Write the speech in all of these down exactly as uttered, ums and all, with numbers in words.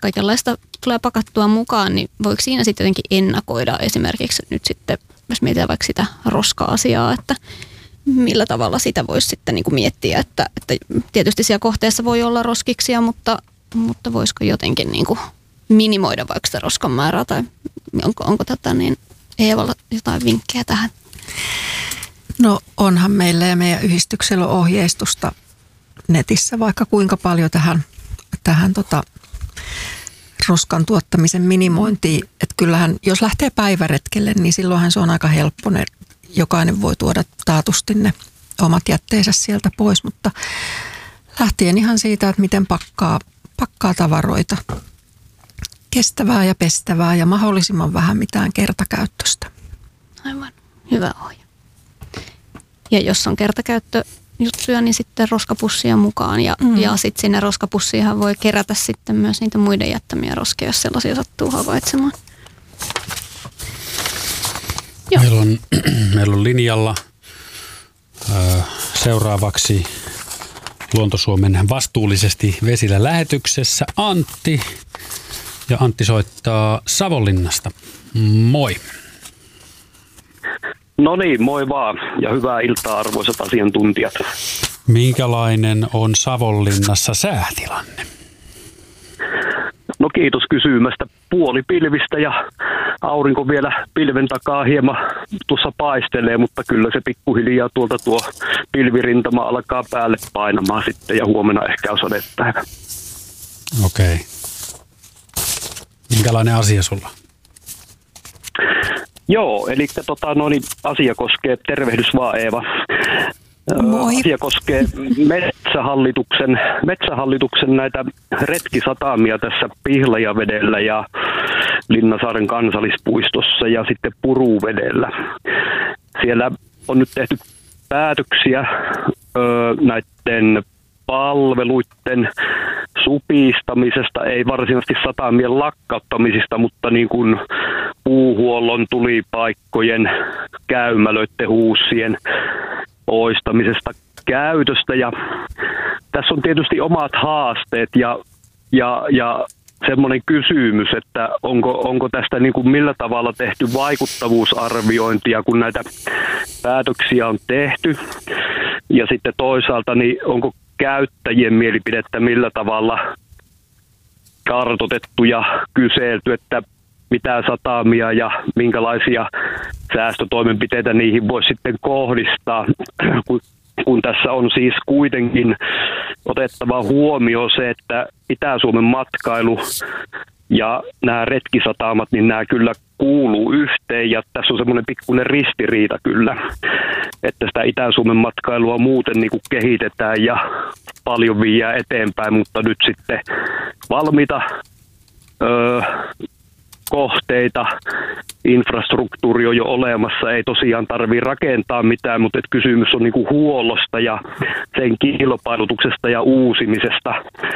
kaikenlaista tulee pakattua mukaan, niin voiko siinä sitten jotenkin ennakoida esimerkiksi nyt sitten, jos mietitään vaikka sitä roska-asiaa, että millä tavalla sitä voisi sitten niin kuin miettiä, että, että tietysti siellä kohteessa voi olla roskiksia, mutta, mutta voisiko jotenkin niin kuin minimoida vaikka sitä roskan määrää tai onko, onko tätä niin Eevalla jotain vinkkejä tähän? No onhan meillä ja meidän yhdistyksellä ohjeistusta netissä vaikka kuinka paljon tähän, tähän tota, roskan tuottamisen minimointiin. Että kyllähän, jos lähtee päiväretkelle, niin silloinhan se on aika helppo. Ne, jokainen voi tuoda taatusti ne omat jätteensä sieltä pois, mutta lähtien ihan siitä, että miten pakkaa, pakkaa tavaroita. Kestävää ja pestävää ja mahdollisimman vähän mitään kertakäyttöstä. Aivan. Hyvä ohje. Ja jos on kertakäyttöjuttuja, niin sitten roskapussia mukaan. Ja, mm. ja sitten sinne roskapussiinhan voi kerätä sitten myös niitä muiden jättämiä roskia, jos sellaisia sattuu havaitsemaan. Meillä on, meillä on linjalla ö, seuraavaksi Luontosuomen vastuullisesti vesillä lähetyksessä Antti. Ja Antti soittaa Savonlinnasta. Moi. No niin, moi vaan ja hyvää iltaa arvoisat asiantuntijat. Minkälainen on Savonlinnassa säätilanne? No kiitos kysymästä. Puoli pilvistä ja aurinko vielä pilven takaa hieman tuossa paistelee, mutta kyllä se pikkuhiljaa tuolta tuo pilvirintama alkaa päälle painamaan sitten ja huomenna ehkä on sadepäivä. Okei. Okay. Minkälainen asia sulla? Joo, eli tota, no niin, asia koskee, tervehdys vaan Eeva. Moi. Asia koskee metsähallituksen, metsähallituksen näitä retkisatamia tässä Pihlajavedellä ja Linnasaaren kansallispuistossa ja sitten Puruvedellä. Siellä on nyt tehty päätöksiä öö, näiden palveluiden supistamisesta, ei varsinaisesti satamien lakkauttamisista, mutta niin kuin puuhuollon, tulipaikkojen, käymälöiden, huussien poistamisesta käytöstä. Ja tässä on tietysti omat haasteet ja, ja, ja semmoinen kysymys, että onko, onko tästä niin kuin millä tavalla tehty vaikuttavuusarviointia, kun näitä päätöksiä on tehty. Ja sitten toisaalta, niin onko käyttäjien mielipidettä millä tavalla kartoitettu ja kyselty, että mitä satamia ja minkälaisia säästötoimenpiteitä niihin voisi sitten kohdistaa, kun, kun tässä on siis kuitenkin otettava huomioon se, että Itä-Suomen matkailu ja nämä retkisatamat, niin nämä kyllä kuuluu yhteen ja tässä on semmoinen pikkuinen ristiriita kyllä, että sitä Itä-Suomen matkailua muuten niin kuin kehitetään ja paljon viiää eteenpäin, mutta nyt sitten valmiita öö, kohteita, infrastruktuuri on jo olemassa, ei tosiaan tarvitse rakentaa mitään, mutta et kysymys on niinku huollosta ja sen kilpailutuksesta ja uusimisesta.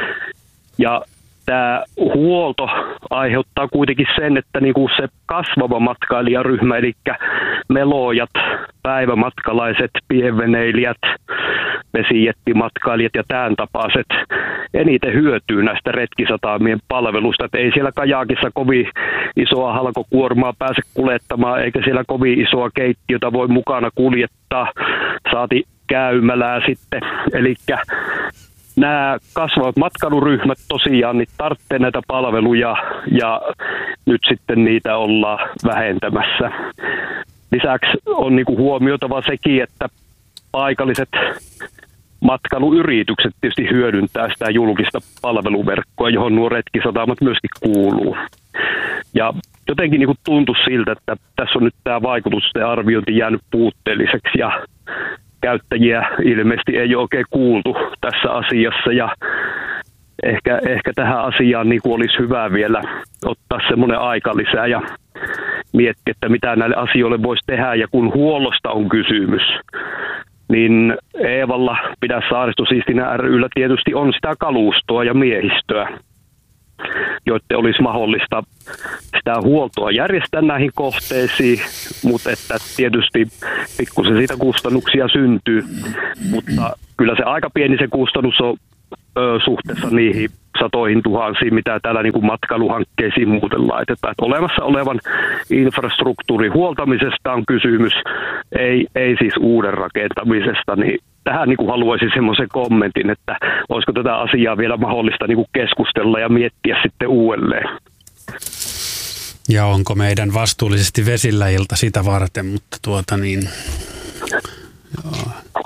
Ja tämä huolto aiheuttaa kuitenkin sen, että niinku se kasvava matkailijaryhmä, eli melojat, päivämatkalaiset, pienveneilijät, vesijettimatkailijat ja tämän tapaiset eniten hyötyy näistä retkisatamien palvelusta. Et ei siellä kajakissa kovin isoa halkokuormaa pääse kuljettamaan, eikä siellä kovin isoa keittiötä voi mukana kuljettaa, saati käymälää sitten. Eli nämä kasvavat matkailuryhmät tosiaan niin tarvitsee näitä palveluja ja nyt sitten niitä ollaan vähentämässä. Lisäksi on niinku huomioitava sekin, että paikalliset matkailuyritykset tietysti hyödyntää sitä julkista palveluverkkoa, johon nuo retkisatamat myöskin kuuluu. Ja jotenkin niin kuin tuntui siltä, että tässä on nyt tämä vaikutusten arviointi jäänyt puutteelliseksi ja käyttäjiä ilmeisesti ei ole oikein kuultu tässä asiassa ja ehkä, ehkä tähän asiaan niin kuin olisi hyvä vielä ottaa semmoinen aika lisää ja miettiä, että mitä näille asioille voisi tehdä ja kun huollosta on kysymys, niin Eevalla Pidä Saaristosiistinä ry:llä tietysti on sitä kalustoa ja miehistöä, joiden olisi mahdollista sitä huoltoa järjestää näihin kohteisiin, mutta että tietysti pikkusen siitä kustannuksia syntyy, mutta kyllä se aika pieni se kustannus on ö, suhteessa niihin satoihin tuhansiin, mitä täällä niin kuin matkailuhankkeisiin muuten laitetaan. Että olemassa olevan infrastruktuurin huoltamisesta on kysymys, ei, ei siis uuden rakentamisesta, niin tähän niin kuin haluaisin semmoisen kommentin, että olisiko tätä asiaa vielä mahdollista niin kuin keskustella ja miettiä sitten uudelleen. Ja onko meidän vastuullisesti vesillä ilta sitä varten, mutta tuota niin... Joo.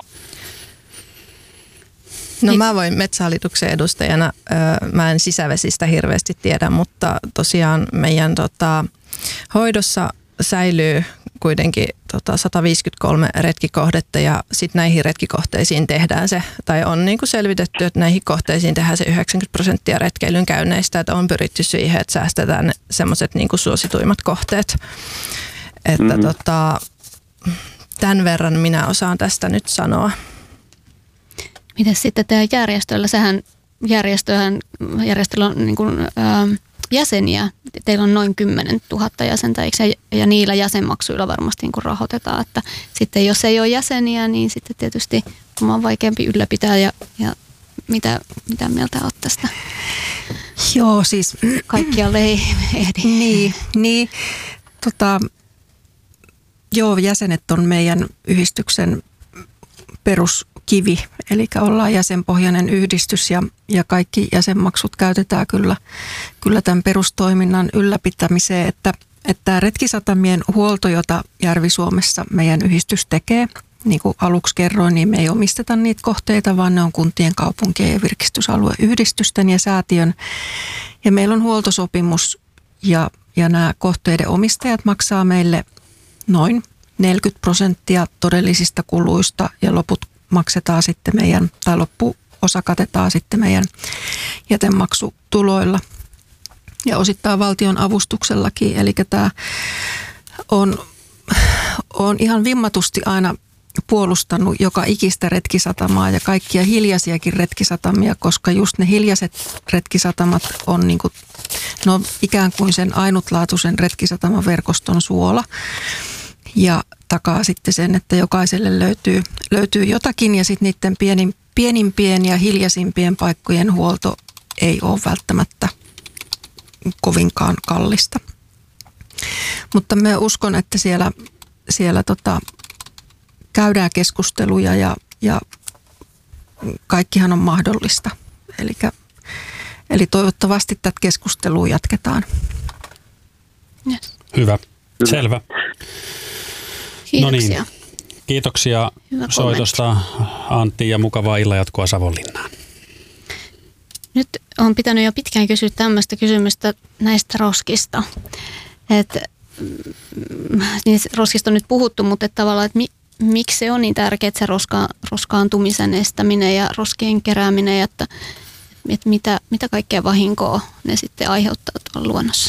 No mä voin Metsähallituksen edustajana, mä en sisävesistä hirveästi tiedä, mutta tosiaan meidän tota, hoidossa säilyy kuitenkin tota, sata viisikymmentäkolme retkikohdetta ja sitten näihin retkikohteisiin tehdään se, tai on niin kuin selvitetty, että näihin kohteisiin tehdään se yhdeksänkymmentä prosenttia retkeilyn käynneistä, että on pyritty siihen, että säästetään semmoiset niin kuin suosituimmat kohteet. Että mm. tota, tämän verran minä osaan tästä nyt sanoa. Miten sitten teidän järjestöllä, sehän järjestöhän, järjestöllä on niin kuin, ää, jäseniä, teillä on noin kymmenen tuhatta jäsentä, eikö se, ja niillä jäsenmaksuilla varmasti niin kuin rahoitetaan, että sitten jos ei ole jäseniä, niin sitten tietysti on vaikeampi ylläpitää, ja, ja mitä, mitä mieltä olet tästä? Joo, siis... Kaikkialle ei ehdi. Niin, niin tota, joo, jäsenet on meidän yhdistyksen peruskivi, eli ollaan jäsenpohjainen yhdistys ja, ja kaikki jäsenmaksut käytetään kyllä, kyllä tämän perustoiminnan ylläpitämiseen, että, että retkisatamien huolto, jota Järvi-Suomessa meidän yhdistys tekee, niin kuin aluksi kerroin, niin me ei omisteta niitä kohteita, vaan ne on kuntien, kaupunkien ja virkistysalueyhdistysten ja säätiön. Ja meillä on huoltosopimus ja, ja nämä kohteiden omistajat maksaa meille noin neljäkymmentä prosenttia todellisista kuluista ja loput maksetaan sitten meidän, tai loppuosa katetaan sitten meidän jätemaksutuloilla ja osittain valtion avustuksellakin. Eli tämä on, on ihan vimmatusti aina puolustanut joka ikistä retkisatamaa ja kaikkia hiljaisiakin retkisatamia, koska just ne hiljaiset retkisatamat on, niin kuin, ne on ikään kuin sen ainutlaatuisen retkisatamaverkoston suola. Ja takaa sitten sen, että jokaiselle löytyy, löytyy jotakin ja sitten niiden pienin, pienimpien ja hiljaisimpien paikkojen huolto ei ole välttämättä kovinkaan kallista. Mutta mä uskon, että siellä, siellä tota, käydään keskusteluja ja, ja kaikkihan on mahdollista. Elikkä, eli toivottavasti tätä keskustelua jatketaan. Yes. Hyvä, selvä. Kiitoksia. No niin. Kiitoksia Hyvä soitosta Antti ja mukavaa illanjatkoa Savonlinnaan. Nyt on pitänyt jo pitkään kysyä tämmöistä kysymystä näistä roskista. Et, niin roskista on nyt puhuttu, mutta että tavallaan, että mi, miksi se on niin tärkeää, se roska, roskaantumisen estäminen ja roskien kerääminen, että, että mitä, mitä kaikkea vahinkoa ne sitten aiheuttaa tuolla luonnossa?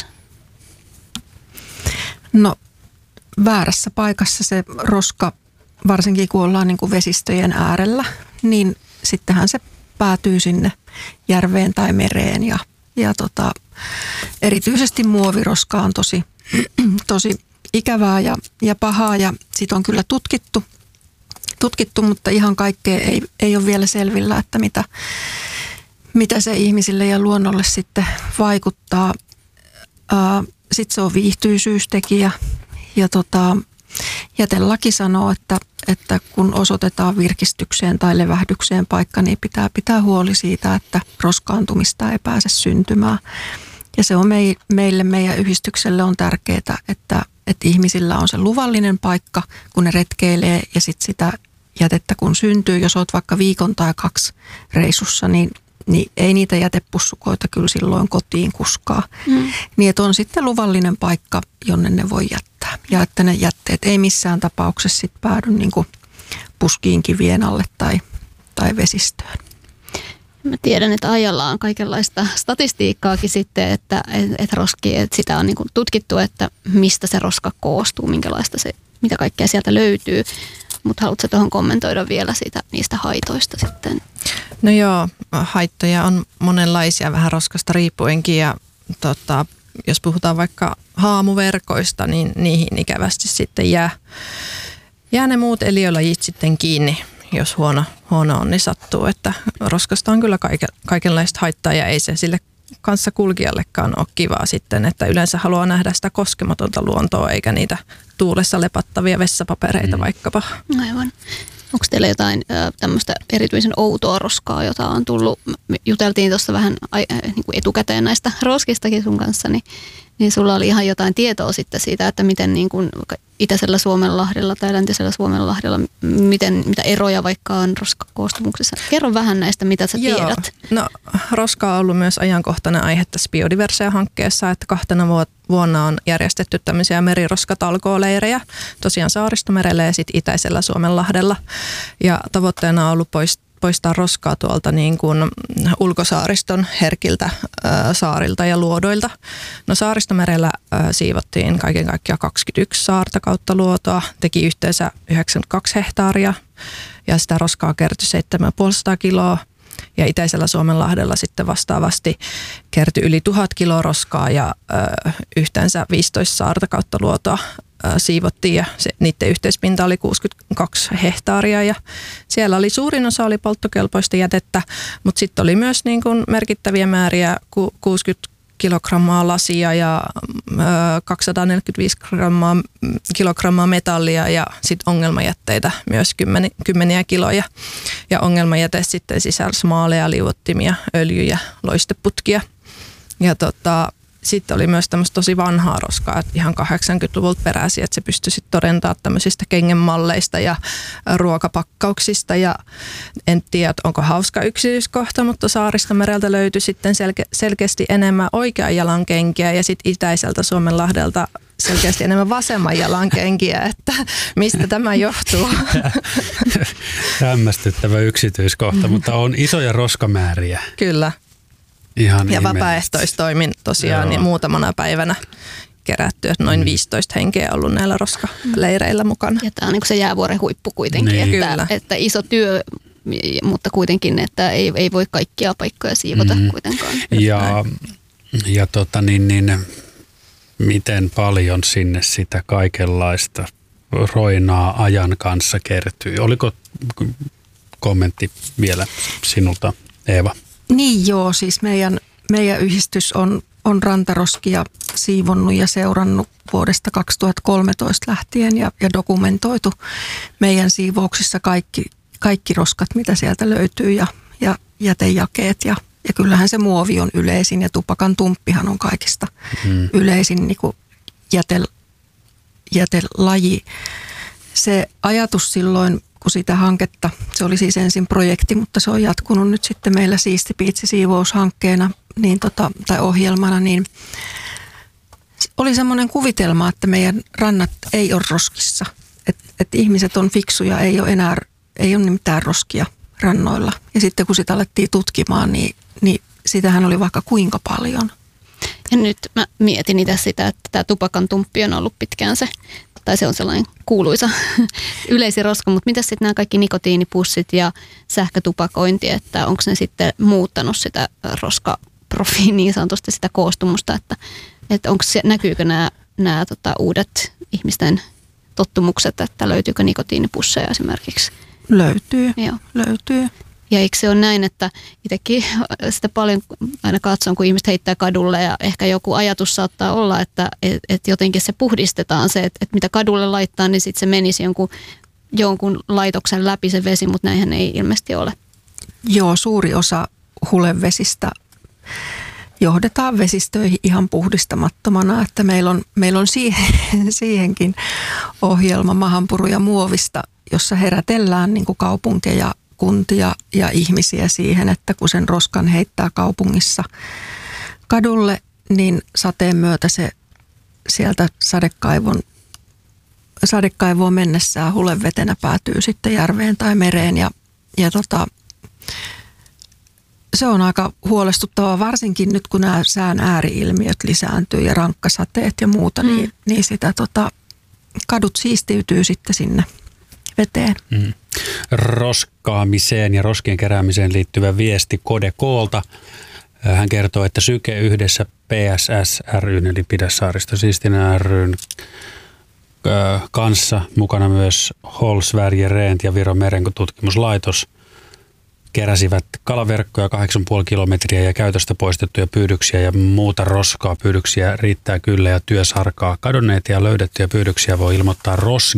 No väärässä paikassa se roska, varsinkin kun ollaan niin kuin vesistöjen äärellä, niin sittenhän se päätyy sinne järveen tai mereen ja, ja tota, erityisesti muoviroska on tosi, tosi ikävää ja, ja pahaa ja sit on kyllä tutkittu, tutkittu mutta ihan kaikkea ei, ei ole vielä selvillä, että mitä, mitä se ihmisille ja luonnolle sitten vaikuttaa. Sitten se on viihtyisyystekijä ja tota, jätelaki sanoo, että, että kun osoitetaan virkistykseen tai levähdykseen paikka, niin pitää pitää huoli siitä, että roskaantumista ei pääse syntymään. Ja se on mei, meille, meidän yhdistykselle on tärkeää, että, että ihmisillä on se luvallinen paikka, kun ne retkeilee ja sitten sitä jätettä kun syntyy. Jos olet vaikka viikon tai kaksi reissussa, niin niin ei niitä jätepussukoita kyllä silloin kotiin kuskaa. Mm. Niin että on sitten luvallinen paikka, jonne ne voi jättää. Ja että ne jätteet ei missään tapauksessa sitten päädy niin kuin puskiin kivien alle tai, tai vesistöön. Mä tiedän, että Aijalla on kaikenlaista statistiikkaakin sitten, että, että, roski, että sitä on niin kuin tutkittu, että mistä se roska koostuu, minkälaista se, mitä kaikkea sieltä löytyy. Mutta haluatko tuohon kommentoida vielä siitä, niistä haitoista sitten? No joo, haittoja on monenlaisia vähän roskasta riippuenkin ja tota, jos puhutaan vaikka haamuverkoista, niin niihin ikävästi sitten jää, jää ne muut eliölajit sitten kiinni, jos huono, huono onni sattuu. Että roskasta on kyllä kaiken, kaikenlaista haittaa ja ei se sille kanssakulkijallekaan ole kivaa sitten, että yleensä haluaa nähdä sitä koskematonta luontoa eikä niitä tuulessa lepattavia vessapapereita mm. vaikkapa. Aivan. Onko teillä jotain äh, tämmöistä erityisen outoa roskaa, jota on tullut? Me juteltiin tuossa vähän äh, niin kuin etukäteen näistä roskistakin sun kanssa, niin, niin sulla oli ihan jotain tietoa sitten siitä, että miten niin kuin itäisellä Suomenlahdella tai läntisellä Suomenlahdella, miten, mitä eroja vaikka on roskakoostumuksessa. Kerro vähän näistä, mitä sä Joo. tiedät. No, roska on ollut myös ajankohtainen aihe tässä Biodiversia-hankkeessa, että kahtena vuonna on järjestetty tämmöisiä meriroskatalkooleirejä, tosiaan Saaristomerellä ja sitten itäisellä Suomenlahdella. Ja tavoitteena on ollut poistaa poistaa roskaa tuolta niin kuin ulkosaariston herkiltä ää, saarilta ja luodoilta. No Saaristomerellä ää, siivottiin kaiken kaikkiaan kaksikymmentäyksi saarta kautta luotoa, teki yhteensä yhdeksänkymmentäkaksi hehtaaria ja sitä roskaa kertyi seitsemäntuhatta kiloa. Ja itäisellä Suomenlahdella sitten vastaavasti kertyi yli tuhat kiloa roskaa ja ää, yhteensä viisitoista saarta kautta luotoa siivottiin ja se, niiden yhteispinta oli kuusikymmentäkaksi hehtaaria ja siellä oli suurin osa oli polttokelpoista jätettä, mutta sitten oli myös niin kuin merkittäviä määriä kuusikymmentä kilogrammaa lasia ja ö, kaksisataaneljäkymmentäviisi grammaa, kilogrammaa metallia ja sitten ongelmajätteitä myös kymmeni, kymmeniä kiloja. Ja ongelmajäte sitten sisälsi maaleja, liuottimia, öljyjä, loisteputkia ja tota, sitten oli myös tämmöistä tosi vanhaa roskaa, että ihan kahdeksankymmentäluvulta peräisin, että se pystyi sitten todentamaan tämmöisistä kengänmalleista ja ruokapakkauksista. Ja en tiedä, onko hauska yksityiskohta, mutta Saaristomereltä löytyi sitten selke- selkeästi enemmän oikean jalan kenkiä ja sitten itäiseltä Suomenlahdelta selkeästi enemmän vasemman jalan kenkiä, että mistä tämä johtuu. Hämmästyttävä yksityiskohta, mutta on isoja roskamääriä. Kyllä. Ihan ja vapaaehtoistoimin tosiaan niin muutamana päivänä kerätty, että noin viisitoista henkeä ollut näillä roskaleireillä mukana. Ja tämä on niin kuin se jäävuoren huippu kuitenkin, niin. että, että iso työ, mutta kuitenkin, että ei, ei voi kaikkia paikkoja siivota mm. kuitenkaan. Ja, ja tota niin, niin, miten paljon sinne sitä kaikenlaista roinaa ajan kanssa kertyy? Oliko kommentti vielä sinulta, Eeva? Niin joo, siis meidän, meidän yhdistys on, on rantaroskia siivonnut ja seurannut vuodesta kaksituhattakolmetoista lähtien ja, ja dokumentoitu meidän siivouksissa kaikki, kaikki roskat, mitä sieltä löytyy ja, ja jätejakeet. Ja, ja kyllähän se muovi on yleisin ja tupakan tumppihan on kaikista hmm. yleisin niin kuin jäte, jätelaji. Se ajatus silloin, kun sitä hanketta, se oli siis ensin projekti, mutta se on jatkunut nyt sitten meillä Siisti Piitsi -siivoushankkeena niin tota, tai ohjelmana, niin oli semmoinen kuvitelma, että meidän rannat ei ole roskissa. Että et ihmiset on fiksuja, ei ole enää, ei ole mitään roskia rannoilla. Ja sitten kun sitä alettiin tutkimaan, niin, niin sitähän oli vaikka kuinka paljon. Ja nyt mä mietin itse sitä, että tämä tupakan tumppi on ollut pitkään se, tai se on sellainen kuuluisa yleisin roska, mutta mitä sitten nämä kaikki nikotiinipussit ja sähkötupakointi, että onko ne sitten muuttanut sitä roskaprofiilia niin sanotusti sitä koostumusta, että, että onko se, näkyykö nämä, nämä tota, uudet ihmisten tottumukset, että löytyykö nikotiinipusseja esimerkiksi? Löytyy, Joo. löytyy. Ja eikö se ole näin, että itsekin sitä paljon aina katson, kun ihmiset heittää kadulle ja ehkä joku ajatus saattaa olla, että et, et jotenkin se puhdistetaan se, että et mitä kadulle laittaa, niin sitten se menisi jonkun, jonkun laitoksen läpi se vesi, mutta näinhän ei ilmeisesti ole. Joo, suuri osa hulevesistä johdetaan vesistöihin ihan puhdistamattomana, että meillä on, meillä on siihen, siihenkin ohjelma Mahanpuru ja muovista, jossa herätellään niin kuin kaupunkeja, kuntia ja ihmisiä siihen, että kun sen roskan heittää kaupungissa kadulle, niin sateen myötä se sieltä sadekaivon, sadekaivoon mennessään hulevetenä päätyy sitten järveen tai mereen. Ja, ja tota, se on aika huolestuttavaa, varsinkin nyt kun nämä sään ääri-ilmiöt lisääntyy ja rankkasateet ja muuta, mm. niin, niin sitä tota, kadut siistiytyy sitten sinne veteen. Mm. Roskaamiseen ja roskien keräämiseen liittyvä viesti Kode Koolta. Hän kertoo, että Syke yhdessä P S S ry:n eli Pidä Saaristo siistinä ry:n kanssa. Mukana myös Håll Sverige Rent ja Viron merenkotutkimuslaitos keräsivät kalaverkkoja kahdeksan pilkku viisi kilometriä ja käytöstä poistettuja pyydyksiä ja muuta roskaa. Pyydyksiä riittää kyllä ja työsarkaa. Kadonneita ja löydettyjä pyydyksiä voi ilmoittaa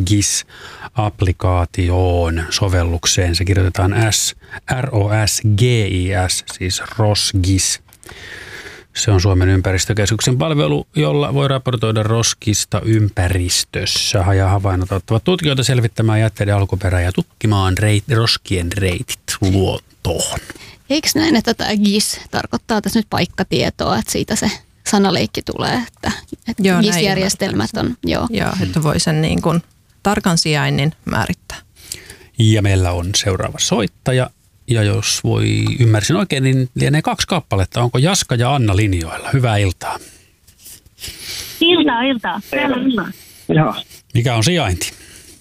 ROSGIS-applikaatioon sovellukseen. Se kirjoitetaan S, R O S G I S, siis ROSGIS. Se on Suomen ympäristökeskuksen palvelu, jolla voi raportoida roskista ympäristössä. Ja havainnot auttavat tutkijoita selvittämään jätteiden alkuperää ja tutkimaan reit, roskien reitit luontoon. Eikö näin, että tämä G I S tarkoittaa tässä nyt paikkatietoa, että siitä se sanaleikki tulee, että, että Joo, G I S-järjestelmät on, joo. Joo, että voi sen niin kuin tarkan sijainnin määrittää. Ja meillä on seuraava soittaja. Ja jos voi ymmärsin oikein, niin lienee kaksi kappaletta. Onko Jaska ja Anna linjoilla? Hyvää iltaa. Iltaa, iltaa. Täällä on iltaa. Joo. Mikä on sijainti?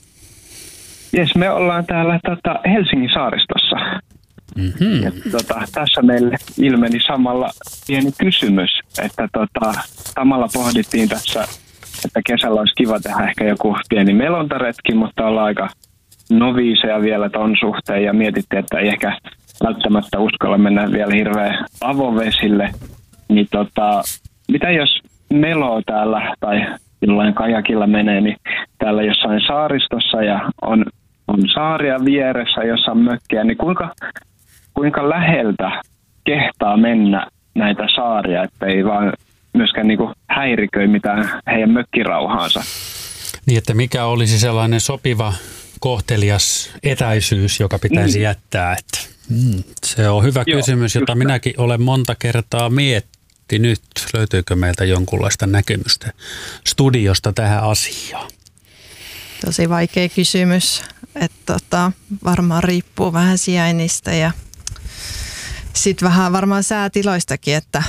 Jes, me ollaan täällä tota, Helsingin saaristossa. Mm-hmm. Ja, tota, tässä meille ilmeni samalla pieni kysymys, että tota, samalla pohdittiin tässä, että kesällä olisi kiva tehdä ehkä joku pieni melontaretki, mutta ollaan aika noviiseja vielä ton suhteen ja mietittiin, että ei ehkä välttämättä uskalla mennä vielä hirveän avovesille. Niin tota, mitä jos meloo täällä tai jollain kajakilla menee, niin täällä jossain saaristossa ja on, on saaria vieressä, jossa on mökkiä, niin kuinka, kuinka läheltä kehtaa mennä näitä saaria, että ei vaan myöskään niinku häiriköi mitään heidän mökkirauhaansa? Niin, että mikä olisi sellainen sopiva kohtelias etäisyys, joka pitäisi mm. jättää. Että, mm, se on hyvä Joo, kysymys, jota just minäkin olen monta kertaa miettinyt. Löytyykö meiltä jonkunlaista näkemystä studiosta tähän asiaan? Tosi vaikea kysymys. Että tota, varmaan riippuu vähän sijainnista ja sitten vähän varmaan säätiloistakin, että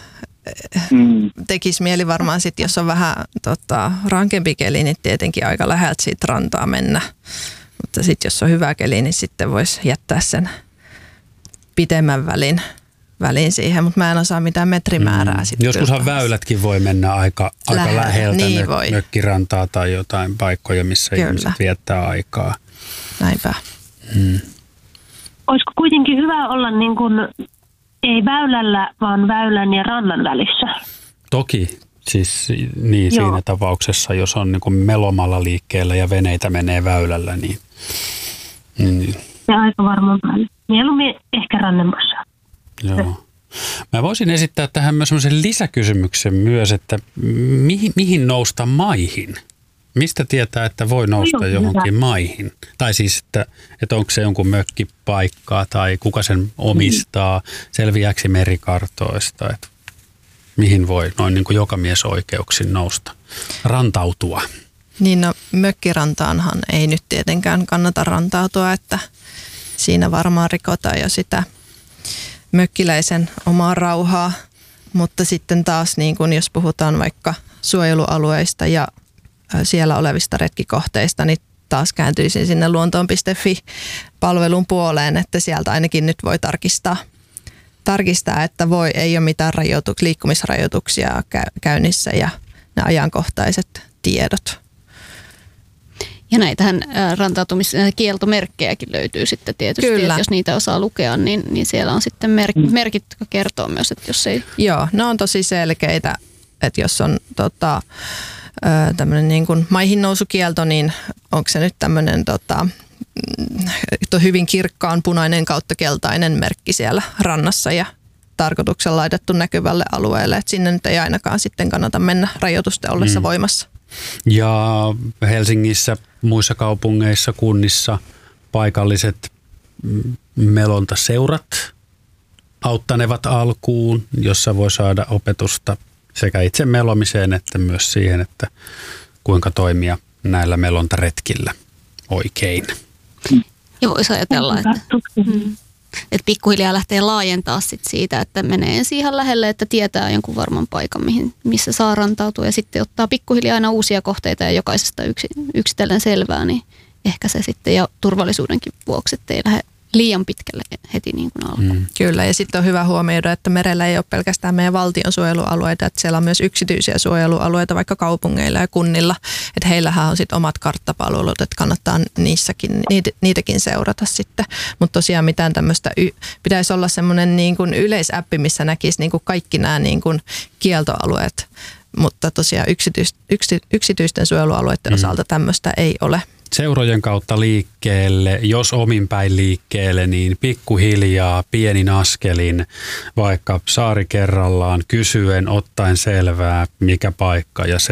mm. tekisi mieli varmaan sitten, jos on vähän tota, rankempi keli, niin tietenkin aika läheltä siitä rantaa mennä. Mutta sitten jos on hyvä keli, niin sitten voisi jättää sen pitemmän välin, välin siihen. Mutta mä en osaa mitään metrimäärää. Mm. Joskushan väylätkin voi mennä aika, aika läheltä niin mök- mökkirantaa tai jotain paikkoja, missä Kyllä. ihmiset viettää aikaa. Näinpä. Mm. Olisiko kuitenkin hyvä olla niin kuin ei väylällä, vaan väylän ja rannan välissä? Toki, siis niin Joo. siinä tapauksessa, jos on niin kuin melomalla liikkeellä ja veneitä menee väylällä, niin... niin ja aika varmaan päälle. Mieluummin ehkä rannemmassa. Joo. Mä voisin esittää tähän myös sellaisen lisäkysymyksen myös, että mihin, mihin nousta maihin? Mistä tietää, että voi nousta johonkin hyvä. maihin? Tai siis, että, että onko se jonkun mökkipaikkaa tai kuka sen omistaa, selviääksi merikartoista, että mihin voi noin niin kuin jokamiesoikeuksin nousta, rantautua? Niin no mökkirantaanhan ei nyt tietenkään kannata rantautua, että siinä varmaan rikotaan jo sitä mökkiläisen omaa rauhaa, mutta sitten taas niin kuin jos puhutaan vaikka suojelualueista ja siellä olevista retkikohteista, niin taas kääntyisin sinne luontoon piste fi-palvelun puoleen, että sieltä ainakin nyt voi tarkistaa, tarkistaa että voi, ei ole mitään rajoituk- liikkumisrajoituksia käynnissä ja ne ajankohtaiset tiedot. Ja näitähän rantautumiskieltomerkkejäkin löytyy sitten tietysti, Kyllä. että jos niitä osaa lukea, niin, niin siellä on sitten merk- merkit, jotka kertoo myös, että jos ei... Joo, ne on tosi selkeitä, että jos on tota, tämmöinen niin kuin maihin nousukielto, niin onko se nyt tämmöinen tota, hyvin kirkkaan punainen kautta keltainen merkki siellä rannassa ja tarkoituksella laitettu näkyvälle alueelle, että sinne nyt ei ainakaan sitten kannata mennä rajoitusten ollessa mm. voimassa. Ja Helsingissä, muissa kaupungeissa, kunnissa paikalliset melontaseurat auttanevat alkuun, jossa voi saada opetusta sekä itse melomiseen että myös siihen, että kuinka toimia näillä melontaretkillä oikein. Ja voisi ajatella, että, mm, että pikkuhiljaa lähtee laajentaa sit siitä, että menee ensin ihan lähelle, että tietää jonkun varman paikan, mihin, missä saa rantautua ja sitten ottaa pikkuhiljaa aina uusia kohteita ja jokaisesta yksi, yksitellen selvää, niin ehkä se sitten ja turvallisuudenkin vuoksi, että ei lähde liian pitkälle heti niin kuin alkuun. Mm. Kyllä, ja sitten on hyvä huomioida, että merellä ei ole pelkästään meidän valtion suojelualueita, että siellä on myös yksityisiä suojelualueita vaikka kaupungeilla ja kunnilla, että heillähän on sitten omat karttapalvelut, että kannattaa niissäkin, niitäkin seurata sitten, mutta tosiaan mitään tämmöistä, pitäisi olla semmoinen niin kuin yleisäppi, missä näkisi niin kuin kaikki nämä niin kuin kieltoalueet, mutta tosiaan yksityis, yksity, yksityisten suojelualueiden mm. osalta tämmöistä ei ole. Seurojen kautta liikkeelle, jos omin päin liikkeelle, niin pikkuhiljaa, pienin askelin, vaikka saari kerrallaan, kysyen, ottaen selvää, mikä paikka ja se